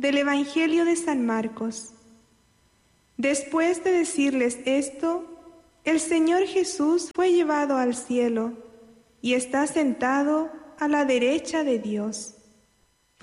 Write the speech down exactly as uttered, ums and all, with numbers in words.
Del Evangelio de San Marcos. Después de decirles esto, el Señor Jesús fue llevado al cielo y está sentado a la derecha de Dios.